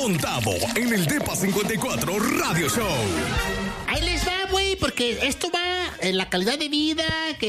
Don Tavo en el Depa 54 Radio Show. Ahí les va, güey, porque esto va en la calidad de vida,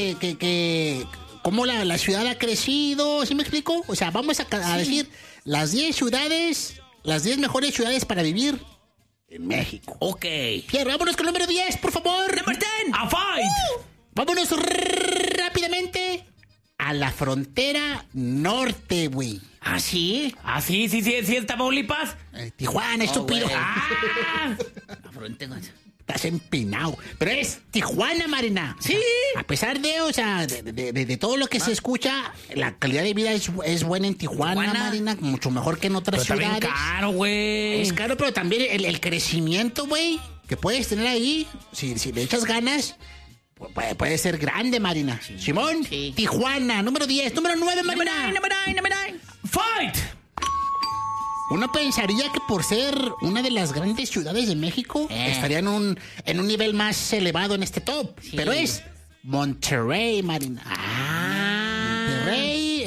cómo la ciudad ha crecido, ¿sí me explico? O sea, vamos a decir las 10 ciudades, las 10 mejores ciudades para vivir en México. Ok. Fierro, vámonos con el número 10, por favor. Number 10. A fight. Vámonos rápidamente a la frontera norte, güey. ¿Ah, sí? Ah, sí, el Tamaulipas. Tijuana, estúpido. Güey. Ah, La frontera. estás empinado. Pero es Tijuana, Marina. Sí. A pesar de, o sea, de todo lo que se escucha, la calidad de vida es buena en Tijuana, Marina. Mucho mejor que en otras Pero está ciudades. bien caro, güey. Es caro, pero también el crecimiento, güey, que puedes tener ahí, si le echas ganas, puede ser grande, Marina. Simón, Sí. Tijuana, número 10. Número 9, Marina. Number 9. Fight. Uno pensaría que por ser una de las grandes ciudades de México, estaría en un nivel más elevado en este top. Sí. Pero es Monterrey, Marina. Monterrey,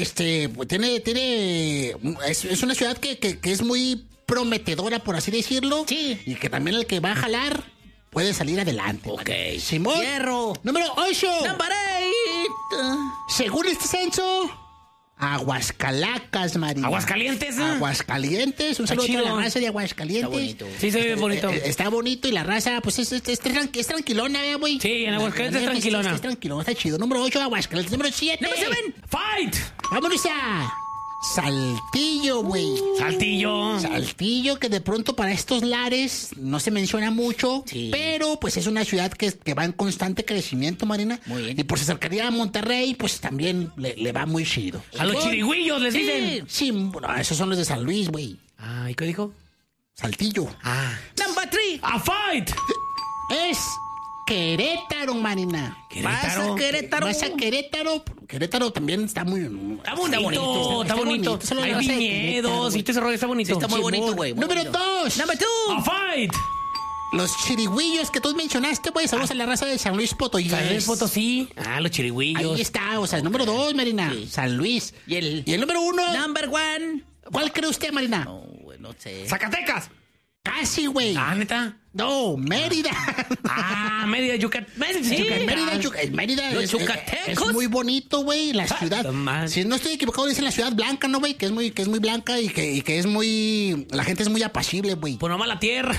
es una ciudad que es muy prometedora, por así decirlo. Sí. Y que también el que va a jalar puede salir adelante. Ok. Marina. Simón. Hierro. Número 8. Number 8. Según este censo, Aguascalacas, Marina. Aguascalientes, ¿eh? Aguascalientes. Un saludo a toda chido. la raza de Aguascalientes. Está bonito. Sí, se ve bonito. Está bonito y la raza, pues es tranquilona, güey. Sí, en Aguascalientes es tranquilona. Es tranquilona, está chido. Número 8, Aguascalientes. Número 7. Number 7. Fight. Vámonos a Saltillo, güey. Saltillo. Saltillo, que de pronto para estos lares no se menciona mucho, Sí. pero pues es una ciudad que va en constante crecimiento, Marina. Muy bien. Y por su cercanía a Monterrey, pues también le va muy chido. A los chirigüillos les dicen. Sí, bueno, esos son los de San Luis, güey. Ah, ¿y qué dijo? Saltillo. Number 3. A fight. Es Querétaro, Marina. Vas a Querétaro. Vas a Querétaro. Querétaro también está muy... Está bonito. Está bonito. Solo la Hay raza de viñedos Querétaro, y todo ese rollo está bonito. Está muy bonito, güey. muy Número bonito. 2. Number 2. A fight. Los chirigüillos que tú mencionaste, güey. Saludos a la raza de San Luis Potosí. San Luis Potosí. Ah, los chirigüillos. Ahí está, o sea, el número 2, Marina. Sí. San Luis. Y el número 1. Number 1. ¿Cuál cree usted, Marina? No, güey, no sé. Zacatecas. Casi, güey. Ah, ¿neta? No, Mérida. Ah, Mérida, Yucatán. Sí. Mérida Los es yucatecos. muy bonito, güey, la ciudad. man. Si no estoy equivocado, dicen la ciudad blanca, ¿no, güey? Que es muy blanca y que es muy... La gente es muy apacible, güey. Pues nomás la tierra.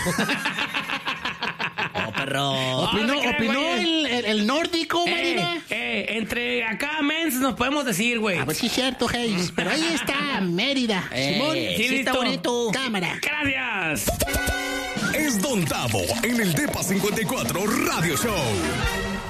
Oh, perro. Opinó no te creas, güey. el nórdico, Marina. Entre acá, mens, nos podemos decir, güey. A ver si es cierto, Hayes. Pero ahí está, Mérida. Simón. Sí, está listo. bonito. Cámara. Gracias. Es Don Tavo en el Depa 54 Radio Show.